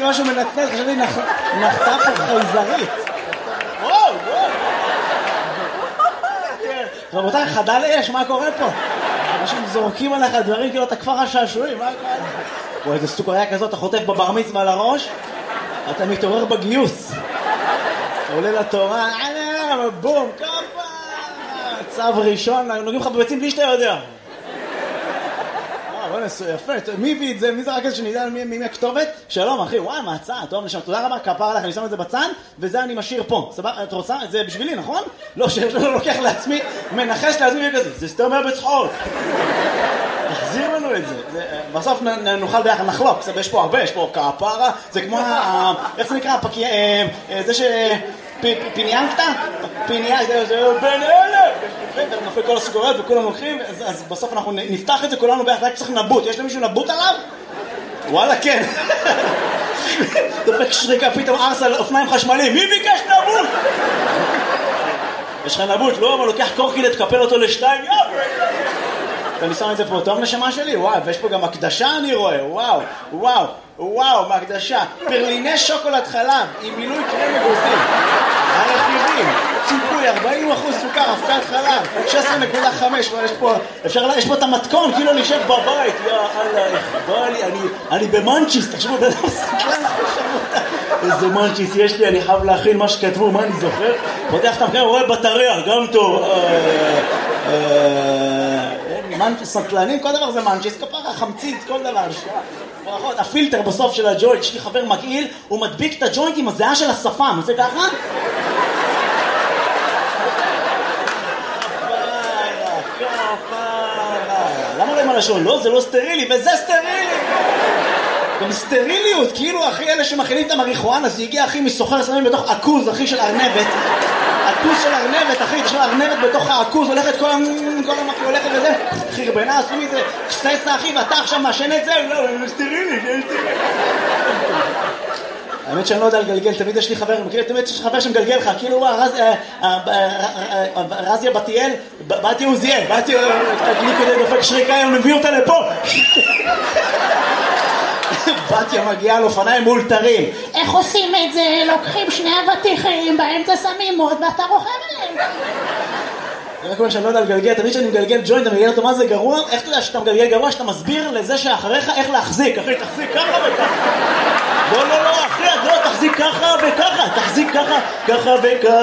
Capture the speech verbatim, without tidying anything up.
משהו מנצנץ, חשבתי נחתה פה חייזרית. וואו, וואו. רבותיי, חדל אש, מה קורה פה? אנשים זורקים עליך דברים כאילו אתה כפר השעשועים, מה קורה? וואי, איזה סוכריה כזאת, אתה חוטף בבר מצווה על הראש, אתה מתעורר בגיוס. אתה עולה לתורה, בום, כפה, צו ראשון, נוגעים לך בביצים בלי שאתה יודע. בואי נסו, יפה, מי הביא את זה? מי זה רק איזה שנדע מי הכתובת? שלום אחי, וואי, מהצעה, טוב נשם, תודה רבה, כפר עליך, אני שם את זה בצד, וזה אני משאיר פה. סבבה, את רוצה? זה בשבילי, נכון? לא, שאני לוקח לעצמי, מנחש לעצמי וכזה, זה סתם היה בצחוק. תחזיר לנו את זה. בסוף נוכל ביחד, נחלוק, יש פה הרבה, יש פה כפרה, זה כמו, איך זה נקרא? זה ש... פיניאנקטה? פיניאנקטה, זה בן אלף! נופל כל הסוכריות וכולם הולכים, אז בסוף אנחנו נפתח את זה כולנו ביחד, רק צריך נבוט. יש למישהו נבוט עליו? וואלה, כן. דופק שריקה, פתאום ארס על אופניים חשמליים. מי ביקש נבוט? יש לך נבוט, לא? אבל לוקח קורקילט, תקפל אותו לשתיים, יאו! אני שם את זה פה, טוב נשמה שלי, וואו, ויש פה גם הקדשה אני רואה, וואו, וואו, וואו, מהקדשה, פרליני שוקולד חלב, עם מילוי קרם אגוזים, הרכיבים, ציפוי, ארבעים אחוז סוכר, אבקת חלב, שש עשרה נקודה חמש, יש פה, אפשר, יש פה את המתכון, כאילו נשב בבית, יא אללה, בא לי, אני, אני במנצ'יס, תחשבו, בן המסקלן, איזה מנצ'יס יש לי, אני חייב להכין מה שכתבו, מה אני זוכר, פותח את המקרה, רואה בטריה, גם טוב, סטלנים, כל דבר זה מנצ'יס, כפרה, חמציץ, כל דבר, ברכות, הפילטר בסוף של הג'וינט, יש לי חבר מגעיל, הוא מדביק את הג'וינט עם הזיעה של השפם, זה ככה? כפרה, כפרה, למה לא עם הלשון? לא, זה לא סטרילי, וזה סטרילי! גם סטריליות, כאילו אחי אלה שמכינים את המריחואנה, זה הגיע אחי מסוחר סמים בתוך עכוז, אחי של ארנבת, עכוז של ארנבת, אחי, יש לה ארנבת בתוך העכוז, הולכת כל המקי, הולכת וזה, חרבנה, עשו מזה, קססה אחי, ואתה עכשיו מאשן את זה, לא, זה סטרילי, זה סטרילי. האמת שאני לא יודע לגלגל, תמיד יש לי חבר, תמיד יש לי חבר שמגלגל לך, כאילו רזיה בתיאל, באתי עוזיאל, באתי כדי דופק שריקה, הם מביאו אותה לפה. בתיה מגיעה על אופניים מאולתרים. איך עושים את זה? לוקחים שני אבטיחים, באמצע שמים מוד ואתה רוכב עליהם. אני רק אומר שאני לא יודע לגלגל, תמיד שאני מגלגל ג'וינט, אתה מגלגל אותו מה זה גרוע? איך אתה יודע שאתה מגלגל גרוע? שאתה מסביר לזה שאחריך איך להחזיק. אחי, תחזיק ככה וככה. לא, לא, לא, אחי, לא, תחזיק ככה וככה. תחזיק ככה, ככה וככה.